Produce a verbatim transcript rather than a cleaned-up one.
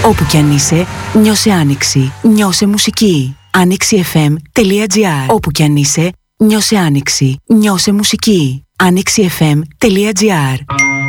Όπου κι αν είσαι, νιώσε Άνοιξη. Νιώσε μουσική. άνοιξη εφ εμ τελεία τζι άρ. Όπου κι αν είσαι, νιώσε Άνοιξη. Νιώσε μουσική. άνοιξη εφ εμ τελεία τζι άρ.